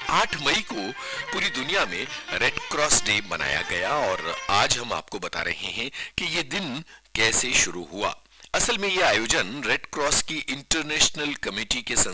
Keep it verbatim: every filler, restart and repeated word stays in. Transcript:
आठ मई को पूरी दुनिया में रेड क्रॉस डे मनाया गया और आज हम आपको बता रहे हैं कि ये दिन कैसे शुरू हुआ। असल में ये आयोजन रेड क्रॉस की इंटरनेशनल कमेटी के